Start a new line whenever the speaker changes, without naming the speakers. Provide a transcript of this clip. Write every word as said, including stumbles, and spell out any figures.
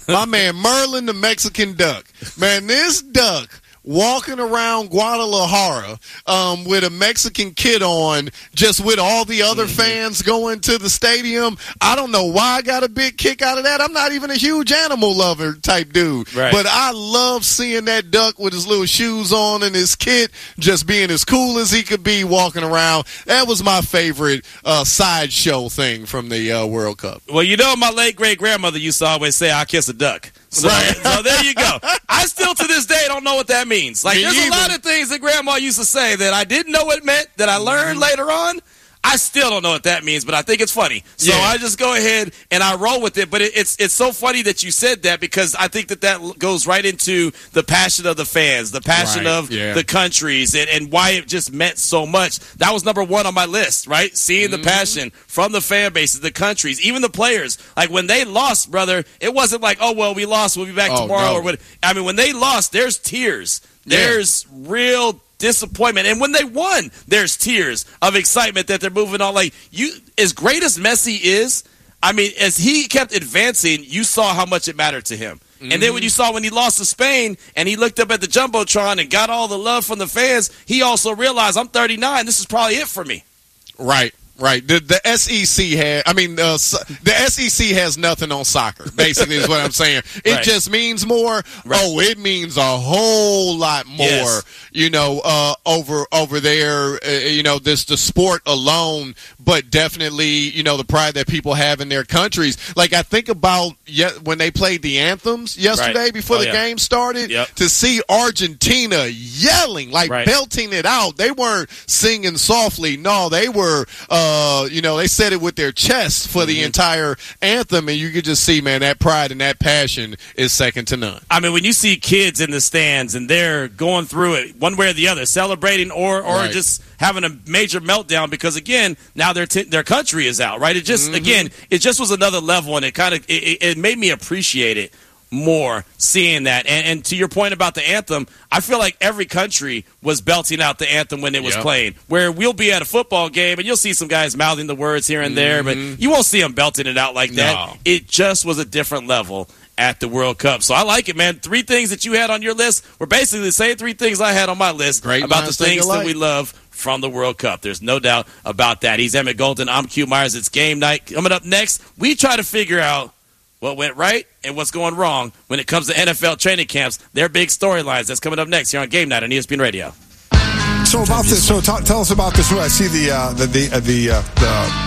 My man Merlin the Mexican duck. Man, this duck walking around Guadalajara um, with a Mexican kid on, just with all the other mm-hmm. fans going to the stadium. I don't know why I got a big kick out of that. I'm not even a huge animal lover type dude.
Right.
But I love seeing that duck with his little shoes on and his kid just being as cool as he could be walking around. That was my favorite uh, sideshow thing from the uh, World Cup.
Well, you know, my late great-grandmother used to always say, "I'll kiss a duck." So, right. so there you go. I still to this day don't know what that means. Like,
Me
there's
either.
a lot of things that Grandma used to say that I didn't know what it meant, that I learned mm-hmm. later on. I still don't know what that means, but I think it's funny. So yeah. I just go ahead and I roll with it. But it, it's it's so funny that you said that, because I think that that goes right into the passion of the fans, the passion
right.
of
yeah.
the countries, and, and why it just meant so much. That was number one on my list, right? Seeing
mm-hmm.
the passion from the fan bases, the countries, even the players. Like, when they lost, brother, it wasn't like, oh, well, we lost, we'll be back
oh,
tomorrow.
No.
or what. I mean, when they lost, there's tears. There's yeah. real disappointment. And when they won, there's tears of excitement that they're moving on. Like, you, as great as Messi is, I mean, as he kept advancing, you saw how much it mattered to him. Mm-hmm. And then when you saw when he lost to Spain and he looked up at the Jumbotron and got all the love from the fans, he also realized, I'm thirty-nine, this is probably it for me.
Right. Right. The the S E C has, I mean, uh, the S E C has nothing on soccer, basically, is what I'm saying. It
right.
just means more.
Right.
Oh, it means a whole lot more,
yes.
you know, uh, over over there, uh, you know, this the sport alone, but definitely, you know, the pride that people have in their countries. Like, I think about ye- when they played the anthems yesterday
right.
before
oh,
the
yeah.
game started,
yep.
to see Argentina yelling, like
right.
belting it out. They weren't singing softly. No, they were, uh, you know, they said it with their chest for mm-hmm. the entire anthem, and you could just see, man, that pride and that passion is second to none.
I mean, when you see kids in the stands and they're going through it one way or the other, celebrating or, or
right.
just having a major meltdown because, again, now their t- their country is out, right? It just, mm-hmm. again, it just was another level, and it kind of it, it made me appreciate it more seeing that. And, and to your point about the anthem, I feel like every country was belting out the anthem when it was
yep.
playing, where we'll be at a football game and you'll see some guys mouthing the words here and there,
mm-hmm.
but you won't see them belting it out like that.
No.
It just was a different level at the World Cup. So I like it, man. Three things that you had on your list were basically the same three things I had on my list
Great
about the things that
alike.
we love from the World Cup. There's no doubt about that. He's Emmett Golden. I'm Q Myers. It's game night. Coming up next, we try to figure out what went right and what's going wrong when it comes to N F L training camps. Their big storylines. That's coming up next here on Game Night on E S P N Radio.
So about this, so t- tell us about this. I see the uh, the the, uh, the, uh, the